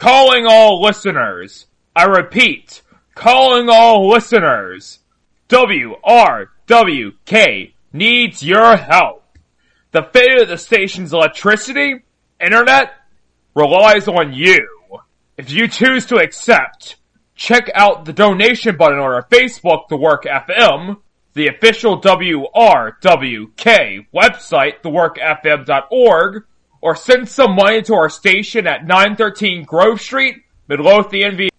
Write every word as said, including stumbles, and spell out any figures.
Calling all listeners. I repeat, calling all listeners. W R W K needs your help. The fate of the station's electricity, internet, relies on you. If you choose to accept, check out the donation button on our Facebook, The Work F M, the official W R W K website, the work f m dot org, or send some money to our station at nine thirteen Grove Street, Midlothian, V